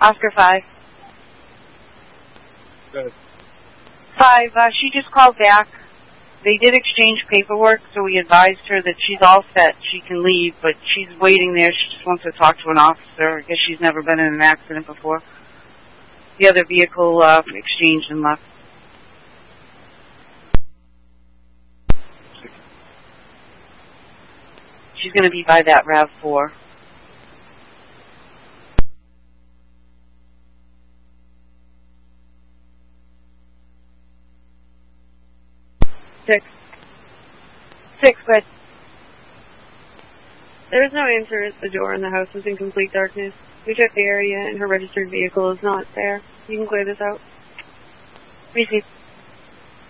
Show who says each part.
Speaker 1: Oscar 5.
Speaker 2: Good.
Speaker 1: 5, she just called back. They did exchange paperwork, so we advised her that she's all set. She can leave, but she's waiting there. She just wants to talk to an officer. I guess she's never been in an accident before. The other vehicle exchanged and left. She's going to be by that RAV4.
Speaker 3: 6.
Speaker 1: 6, good.
Speaker 3: There is no answer at the door, and the house is in complete darkness. We checked the area, and her registered vehicle is not there. You can clear this out.
Speaker 1: Receive.